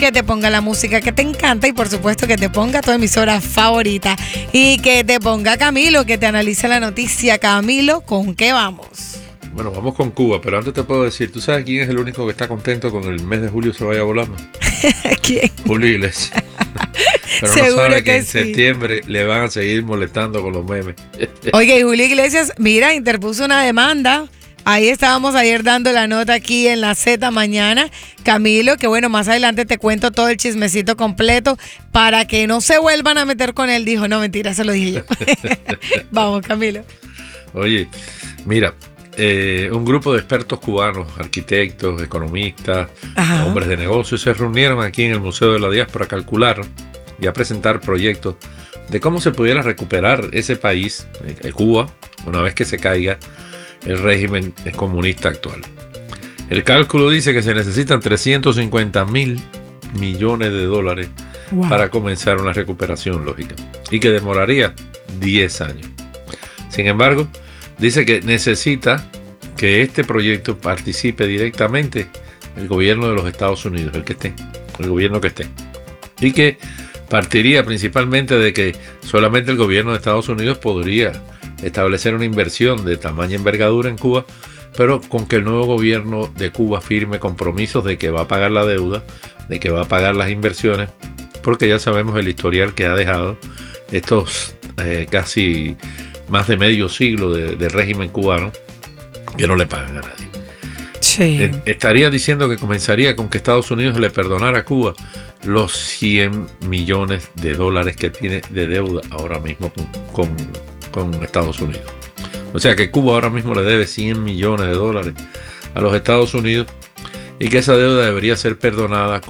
que te ponga la música que te encanta y por supuesto que te ponga tu emisora favorita y que te ponga Camilo, que te analice la noticia. Camilo, ¿con qué vamos? Bueno, vamos con Cuba, pero antes te puedo decir, ¿tú sabes quién es el único que está contento con el mes de julio se vaya volando? ¿Quién? Julio Iglesias. Pero Seguro no sabe que en sí. septiembre le van a seguir molestando con los memes. Oye, y Julio Iglesias, mira, interpuso una demanda. Ahí estábamos ayer dando la nota aquí en la Z Mañana. Camilo, que bueno, más adelante te cuento todo el chismecito completo para que no se vuelvan a meter con él. Dijo, no, mentira, se lo dije yo. Vamos, Camilo. Oye, mira, un grupo de expertos cubanos, arquitectos, economistas, Ajá. hombres de negocios, se reunieron aquí en el Museo de la Diáspora a calcular y a presentar proyectos de cómo se pudiera recuperar ese país, Cuba, una vez que se caiga el régimen comunista actual. El cálculo dice que se necesitan 350.000 millones de dólares Wow. para comenzar una recuperación lógica y que demoraría 10 años. Sin embargo, dice que necesita que este proyecto participe directamente el gobierno de los Estados Unidos, el gobierno que esté, y que partiría principalmente de que solamente el gobierno de Estados Unidos podría establecer una inversión de tamaña envergadura en Cuba, pero con que el nuevo gobierno de Cuba firme compromisos de que va a pagar la deuda, de que va a pagar las inversiones, porque ya sabemos el historial que ha dejado estos casi más de medio siglo de régimen cubano, que no le pagan a nadie. Sí. Estaría diciendo que comenzaría con que Estados Unidos le perdonara a Cuba los 100 millones de dólares que tiene de deuda ahora mismo con Estados Unidos. O sea que Cuba ahora mismo le debe 100 millones de dólares a los Estados Unidos y que esa deuda debería ser perdonada,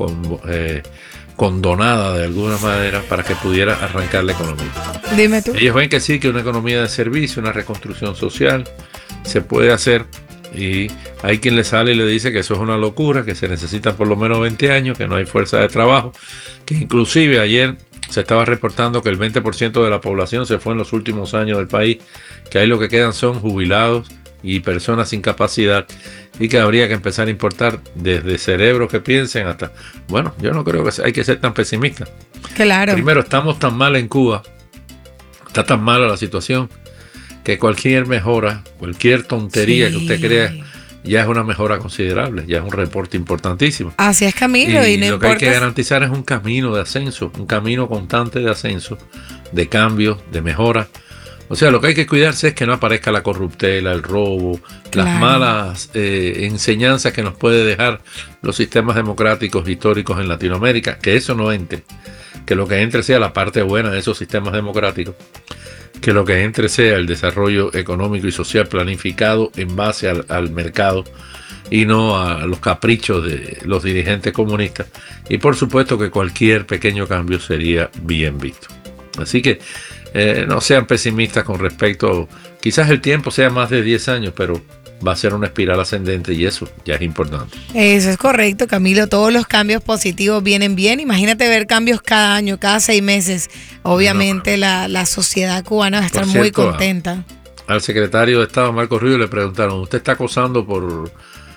condonada de alguna manera para que pudiera arrancar la economía. Dime tú. Ellos ven que sí, que una economía de servicio, una reconstrucción social se puede hacer, y hay quien le sale y le dice que eso es una locura, que se necesitan por lo menos 20 años, que no hay fuerza de trabajo, que inclusive ayer se estaba reportando que el 20% de la población se fue en los últimos años del país, que ahí lo que quedan son jubilados y personas sin capacidad, y que habría que empezar a importar desde cerebros que piensen hasta... Bueno, yo no creo que hay que ser tan pesimista. Claro. Primero, estamos tan mal en Cuba, está tan mala la situación, que cualquier mejora, cualquier tontería que usted crea, ya es una mejora considerable, ya es un reporte importantísimo. Así es, Camilo. Y no lo que importa. hay que garantizar es un camino de ascenso, un camino constante de ascenso, de cambio, de mejora. O sea, lo que hay que cuidarse es que no aparezca la corruptela, el robo, Claro. las malas enseñanzas que nos puede dejar los sistemas democráticos históricos en Latinoamérica, que eso no entre, que lo que entre sea la parte buena de esos sistemas democráticos, que lo que entre sea el desarrollo económico y social planificado en base al mercado y no a los caprichos de los dirigentes comunistas, y por supuesto que cualquier pequeño cambio sería bien visto. Así que no sean pesimistas con respecto, quizás el tiempo sea más de 10 años, pero va a ser una espiral ascendente y eso ya es importante. Eso es correcto, Camilo. Todos los cambios positivos vienen bien. Imagínate ver cambios cada año, cada 6 meses. Obviamente la sociedad cubana va a estar muy contenta. Al secretario de Estado, Marco Rubio, le preguntaron, ¿usted está acosando por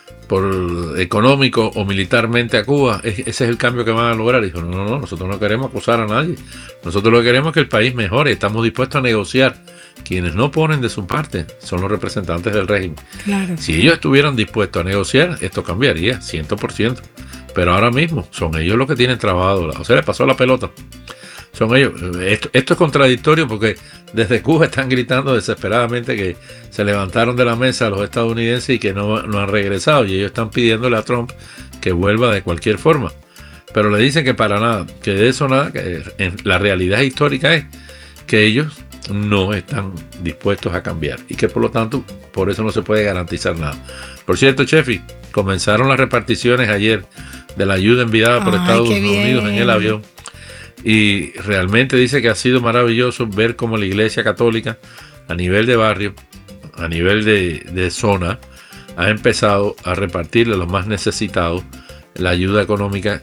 económico o militarmente a Cuba? ¿Ese es el cambio que van a lograr? Dijo, no, nosotros no queremos acosar a nadie. Nosotros lo que queremos es que el país mejore. Estamos dispuestos a negociar. Quienes no ponen de su parte son los representantes del régimen. Claro. Si ellos estuvieran dispuestos a negociar, esto cambiaría 100%. Pero ahora mismo son ellos los que tienen trabajado. O sea, le pasó la pelota. Son ellos. Esto es contradictorio porque desde Cuba están gritando desesperadamente que se levantaron de la mesa los estadounidenses y que no han regresado. Y ellos están pidiéndole a Trump que vuelva de cualquier forma. Pero le dicen que para nada, que de eso nada, que la realidad histórica es que ellos no están dispuestos a cambiar y que por lo tanto por eso no se puede garantizar nada. Por cierto, Chefi, comenzaron las reparticiones ayer de la ayuda enviada por Estados Unidos en el avión, y realmente dice que ha sido maravilloso ver cómo la Iglesia Católica a nivel de barrio, a nivel de zona, ha empezado a repartirle a los más necesitados la ayuda económica,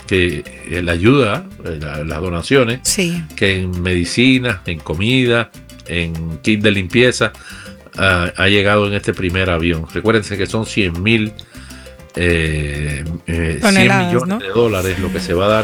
las donaciones, sí, que en medicinas, en comida, en kit de limpieza, ha llegado en este primer avión. Recuérdense que son 100 millones, toneladas, de dólares lo que se va a dar